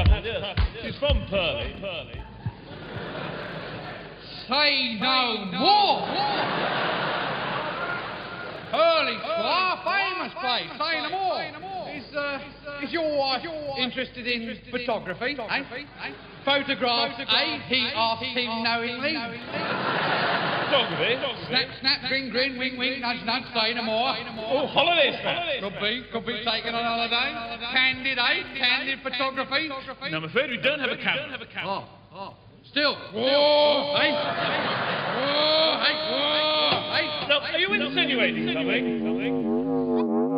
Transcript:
travelled, yes. She's from Purley. Say no more! Purley Square, famous place, say no more. Is your wife interested in photography? Photographs, he asked him knowingly. Photography? Snap, grin, wink, nudge, say no more. Oh, holiday snap. Could be taken on holiday. Candid photography. No, I'm afraid we don't have a camera. Oh. Still. Whoa! Hey! Now, are you insinuating something?